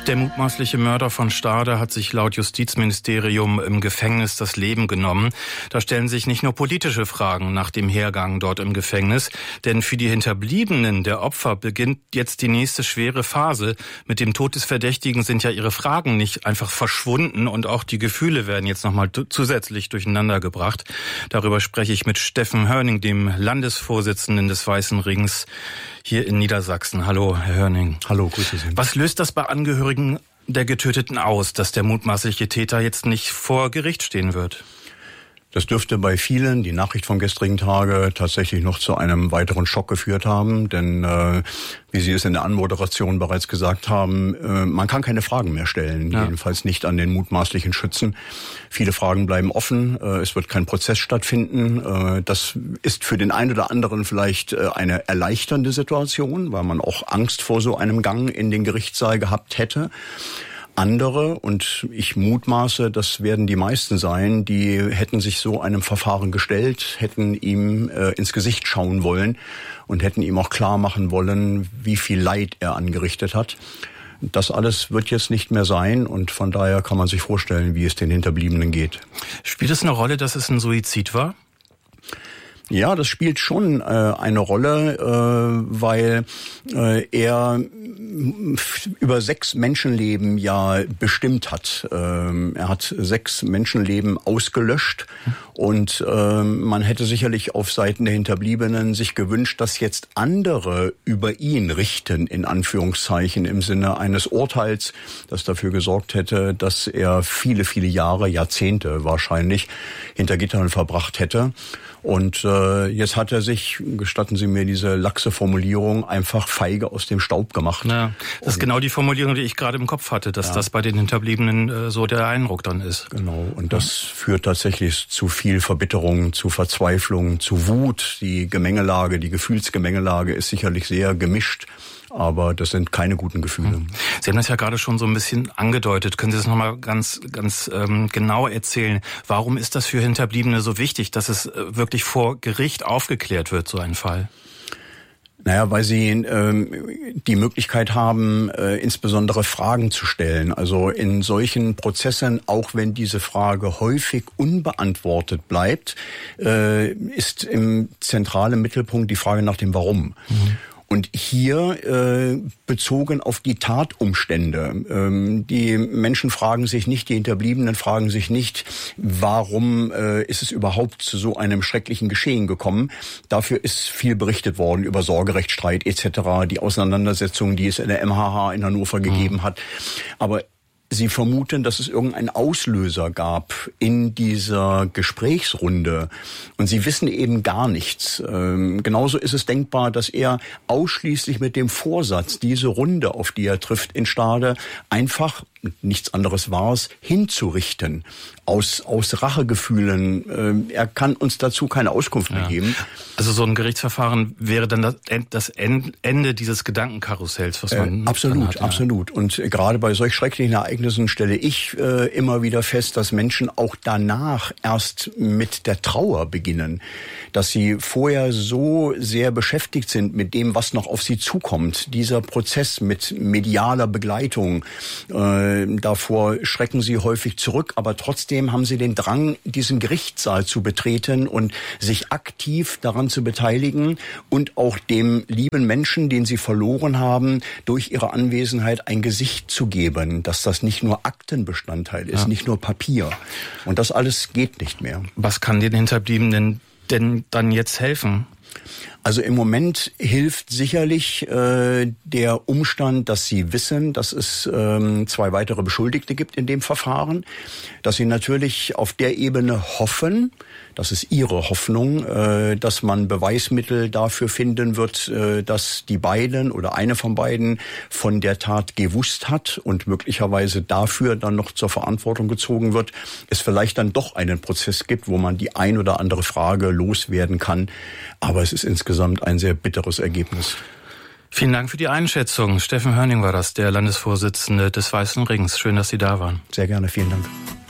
Der mutmaßliche Mörder von Stade hat sich laut Justizministerium im Gefängnis das Leben genommen. Da stellen sich nicht nur politische Fragen nach dem Hergang dort im Gefängnis, denn für die Hinterbliebenen der Opfer beginnt jetzt die nächste schwere Phase. Mit dem Tod des Verdächtigen sind ja ihre Fragen nicht einfach verschwunden und auch die Gefühle werden jetzt nochmal zusätzlich durcheinander gebracht. Darüber spreche ich mit Steffen Hörning, dem Landesvorsitzenden des Weißen Rings hier in Niedersachsen. Hallo, Herr Hörning. Hallo, grüße Sie. Was löst das bei Angehörigen der Getöteten aus, dass der mutmaßliche Täter jetzt nicht vor Gericht stehen wird? Das dürfte bei vielen, die Nachricht vom gestrigen Tage, tatsächlich noch zu einem weiteren Schock geführt haben. Denn, wie Sie es in der Anmoderation bereits gesagt haben, man kann keine Fragen mehr stellen, jedenfalls nicht an den mutmaßlichen Schützen. Viele Fragen bleiben offen, es wird kein Prozess stattfinden. Das ist für den einen oder anderen vielleicht eine erleichternde Situation, weil man auch Angst vor so einem Gang in den Gerichtssaal gehabt hätte. Andere, und ich mutmaße, das werden die meisten sein, die hätten sich so einem Verfahren gestellt, hätten ihm ins Gesicht schauen wollen und hätten ihm auch klar machen wollen, wie viel Leid er angerichtet hat. Das alles wird jetzt nicht mehr sein und von daher kann man sich vorstellen, wie es den Hinterbliebenen geht. Spielt es eine Rolle, dass es ein Suizid war? Ja, das spielt schon eine Rolle, weil er über 6 Menschenleben ja bestimmt hat. Er hat 6 Menschenleben ausgelöscht und man hätte sicherlich auf Seiten der Hinterbliebenen sich gewünscht, dass jetzt andere über ihn richten, in Anführungszeichen, im Sinne eines Urteils, das dafür gesorgt hätte, dass er viele, viele Jahre, Jahrzehnte wahrscheinlich, hinter Gittern verbracht hätte. Und jetzt hat er sich, gestatten Sie mir diese laxe Formulierung, einfach feige aus dem Staub gemacht. Ja, das ist genau die Formulierung, die ich gerade im Kopf hatte, dass das bei den Hinterbliebenen so der Eindruck dann ist. Genau, und das führt tatsächlich zu viel Verbitterung, zu Verzweiflung, zu Wut. Die Gemengelage, die Gefühlsgemengelage ist sicherlich sehr gemischt. Aber das sind keine guten Gefühle. Sie haben das ja gerade schon so ein bisschen angedeutet. Können Sie das nochmal ganz genau erzählen? Warum ist das für Hinterbliebene so wichtig, dass es wirklich vor Gericht aufgeklärt wird, so ein Fall? Naja, weil sie die Möglichkeit haben, insbesondere Fragen zu stellen. Also in solchen Prozessen, auch wenn diese Frage häufig unbeantwortet bleibt, ist im zentralen Mittelpunkt die Frage nach dem Warum. Und hier bezogen auf die Tatumstände. Die Menschen fragen sich nicht, die Hinterbliebenen fragen sich nicht, warum ist es überhaupt zu so einem schrecklichen Geschehen gekommen. Dafür ist viel berichtet worden über Sorgerechtsstreit etc., die Auseinandersetzungen, die es in der MHH in Hannover gegeben hat. Aber Sie vermuten, dass es irgendeinen Auslöser gab in dieser Gesprächsrunde und Sie wissen eben gar nichts. Genauso ist es denkbar, dass er ausschließlich mit dem Vorsatz, diese Runde, auf die er trifft in Stade, einfach, nichts anderes war es, hinzurichten. Aus Rachegefühlen. Er kann uns dazu keine Auskunft mehr geben. Also so ein Gerichtsverfahren wäre dann das Ende dieses Gedankenkarussells, was man absolut, hat, absolut. Und gerade bei solch schrecklichen Ereignissen stelle ich immer wieder fest, dass Menschen auch danach erst mit der Trauer beginnen. Dass sie vorher so sehr beschäftigt sind mit dem, was noch auf sie zukommt. Dieser Prozess mit medialer Begleitung, davor schrecken sie häufig zurück, aber trotzdem haben sie den Drang, diesen Gerichtssaal zu betreten und sich aktiv daran zu beteiligen und auch dem lieben Menschen, den sie verloren haben, durch ihre Anwesenheit ein Gesicht zu geben, dass das nicht nur Aktenbestandteil ist, nicht nur Papier. Und das alles geht nicht mehr. Was kann den Hinterbliebenen denn dann jetzt helfen? Also im Moment hilft sicherlich der Umstand, dass Sie wissen, dass es 2 weitere Beschuldigte gibt in dem Verfahren, dass Sie natürlich auf der Ebene hoffen, das ist Ihre Hoffnung, dass man Beweismittel dafür finden wird, dass die beiden oder eine von beiden von der Tat gewusst hat und möglicherweise dafür dann noch zur Verantwortung gezogen wird, es vielleicht dann doch einen Prozess gibt, wo man die ein oder andere Frage loswerden kann. Aber es ist insgesamt ein sehr bitteres Ergebnis. Vielen Dank für die Einschätzung. Steffen Hörning war das, der Landesvorsitzende des Weißen Rings. Schön, dass Sie da waren. Sehr gerne, vielen Dank.